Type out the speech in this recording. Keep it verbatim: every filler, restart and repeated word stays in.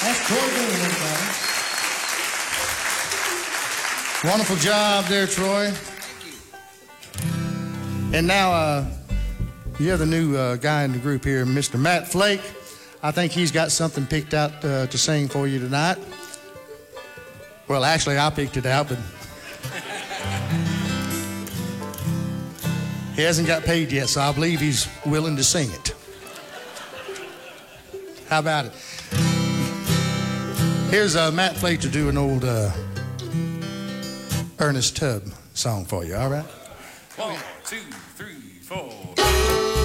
That's Troy Boone, everybody. Wonderful job there, Troy. Thank you. And now, uh, the other new uh, guy in the group here, Mister Matt Flake. I think he's got something picked out uh, to sing for you tonight. Well, actually, I picked it out, but he hasn't got paid yet, so I believe he's willing to sing it. How about it? Here's uh, Matt Flake to do an old uh, Ernest Tubb song for you, all right? One, two, three, four.